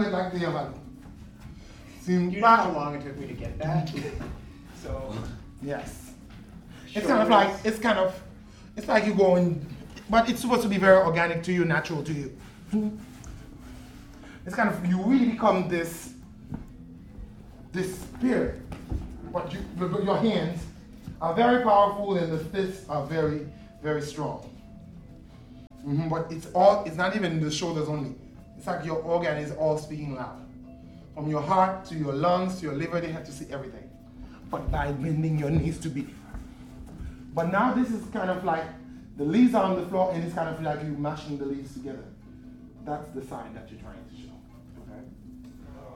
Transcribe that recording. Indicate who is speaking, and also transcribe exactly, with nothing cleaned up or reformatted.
Speaker 1: do it like the other. See,
Speaker 2: you know how long it took me to get that? So
Speaker 1: yes. It's kind of like it's kind of it's like you go in, but it's supposed to be very organic to you, natural to you. It's kind of you really become this this spirit, but you, your hands are very powerful and the fists are very very strong. Mm-hmm, but it's all it's not even the shoulders only. It's like your organ is all speaking loud. From your heart to your lungs to your liver, they have to see everything. But by bending your knees to be. But now this is kind of like the leaves are on the floor and it's kind of like you mashing the leaves together. That's the sign that you're trying to show.